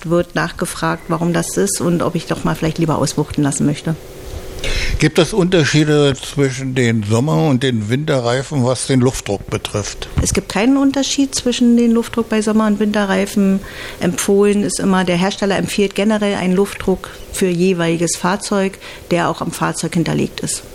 oft wird nachgefragt, warum das ist und ob ich doch mal vielleicht lieber auswuchten lassen möchte. Gibt es Unterschiede zwischen den Sommer- und den Winterreifen, was den Luftdruck betrifft? Es gibt keinen Unterschied zwischen den Luftdruck bei Sommer- und Winterreifen. Empfohlen ist immer, der Hersteller empfiehlt generell einen Luftdruck für jeweiliges Fahrzeug, der auch am Fahrzeug hinterlegt ist.